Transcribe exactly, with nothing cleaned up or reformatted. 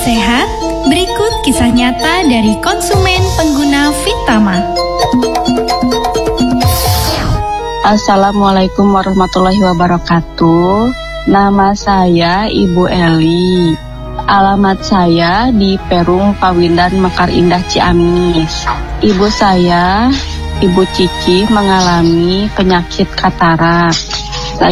sehat, berikut kisah nyata dari konsumen pengguna Vintama. Assalamualaikum warahmatullahi wabarakatuh. Nama saya Ibu Eli. Alamat saya di Perum Pawindan Mekar Indah Ciamis. Ibu saya, Ibu Cici, mengalami penyakit katarak.